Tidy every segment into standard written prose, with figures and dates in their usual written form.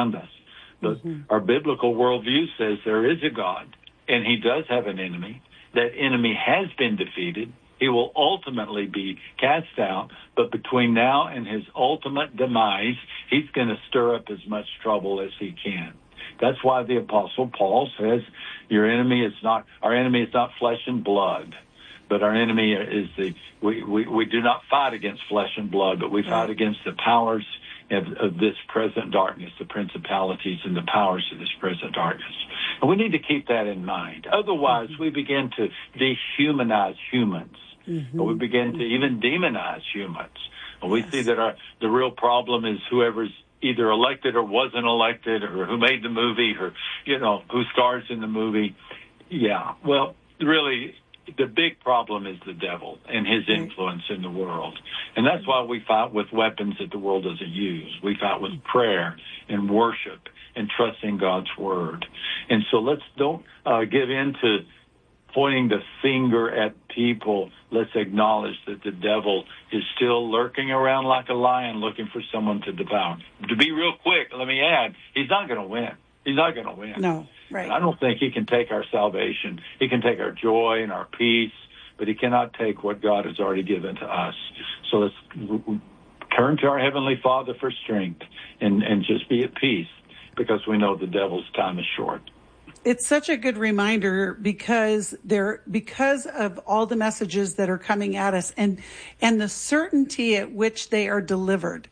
around us. But our biblical worldview says there is a God, and he does have an enemy. That enemy has been defeated. He will ultimately be cast out, but between now and his ultimate demise, he's going to stir up as much trouble as he can. That's why the Apostle Paul says, our enemy is not flesh and blood, but our enemy is we do not fight against flesh and blood, but we fight against the powers of this present darkness, the principalities and the powers of this present darkness. And we need to keep that in mind. Otherwise, we begin to dehumanize humans. We begin to even demonize humans. We see that the real problem is whoever's either elected or wasn't elected, or who made the movie, or, who stars in the movie. Yeah, well, really, the big problem is the devil and his influence in the world. And that's why we fight with weapons that the world doesn't use. We fight with prayer and worship and trusting God's word. And so don't give in to pointing the finger at people. Let's acknowledge that the devil is still lurking around like a lion looking for someone to devour. To be real quick, let me add, he's not going to win. He's not going to win. No, right. And I don't think he can take our salvation. He can take our joy and our peace, but he cannot take what God has already given to us. So let's turn to our Heavenly Father for strength and just be at peace, because we know the devil's time is short. It's such a good reminder because of all the messages that are coming at us and the certainty at which they are delivered.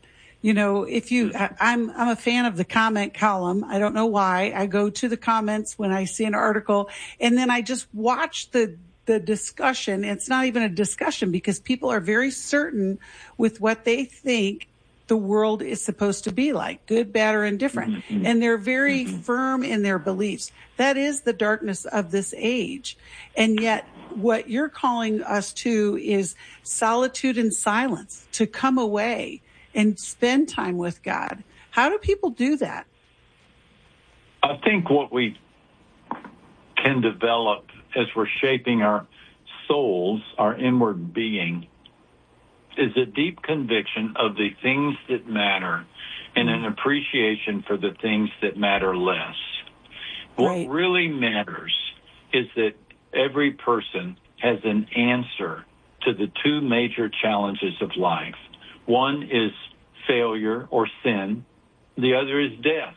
I'm a fan of the comment column. I don't know why. I go to the comments when I see an article, and then I just watch the discussion. It's not even a discussion because people are very certain with what they think the world is supposed to be like, good, bad, or indifferent. And they're very firm in their beliefs. That is the darkness of this age. And yet what you're calling us to is solitude and silence, to come away and spend time with God. How do people do that? I think what we can develop as we're shaping our souls, our inward being, is a deep conviction of the things that matter and an appreciation for the things that matter less. What really matters is that every person has an answer to the two major challenges of life. One is failure or sin. The other is death.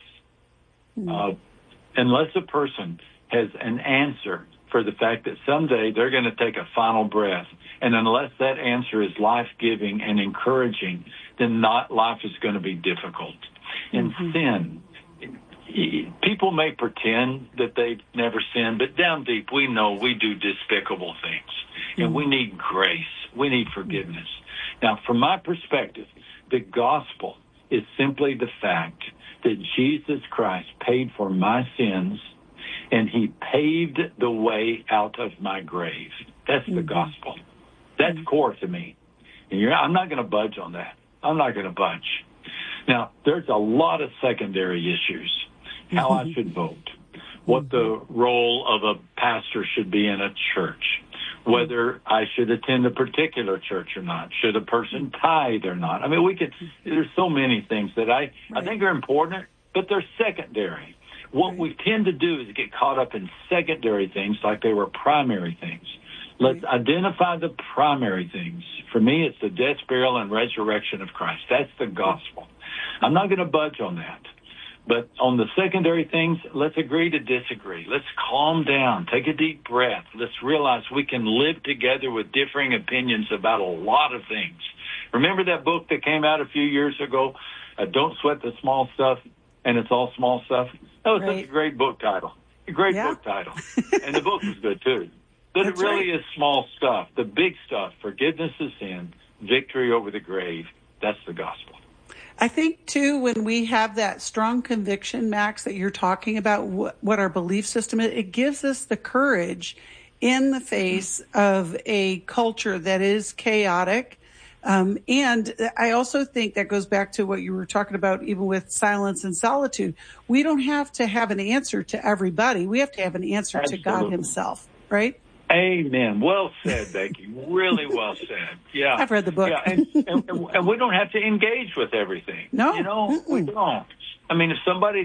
Unless a person has an answer for the fact that someday they're going to take a final breath, and unless that answer is life-giving and encouraging, then life is going to be difficult. And sin, people may pretend that they've never sinned, but down deep we know we do despicable things, and we need grace. We need forgiveness. Now, from my perspective, the gospel is simply the fact that Jesus Christ paid for my sins, and he paved the way out of my grave. That's the gospel. That's core to me. And I'm not going to budge on that. I'm not going to budge. Now, there's a lot of secondary issues. How I should vote, what the role of a pastor should be in a church, whether I should attend a particular church or not, should a person tithe or not. I mean, there's so many things that I think are important, but they're secondary. What we tend to do is get caught up in secondary things like they were primary things. Let's identify the primary things. For me, it's the death, burial, and resurrection of Christ. That's the gospel. I'm not going to budge on that. But on the secondary things, let's agree to disagree. Let's calm down. Take a deep breath. Let's realize we can live together with differing opinions about a lot of things. Remember that book that came out a few years ago, Don't Sweat the Small Stuff, and It's All Small Stuff? That was such a great book title. A great book title. And the book was good, too. But it really is small stuff. The big stuff, forgiveness of sin, victory over the grave, that's the gospel. I think, too, when we have that strong conviction, Max, that you're talking about what our belief system is, it gives us the courage in the face of a culture that is chaotic. And I also think that goes back to what you were talking about, even with silence and solitude. We don't have to have an answer to everybody. We have to have an answer to God himself, right? Amen. Well said, Becky. Really well said. Yeah. I've read the book. Yeah, and we don't have to engage with everything. No. We don't. I mean, if somebody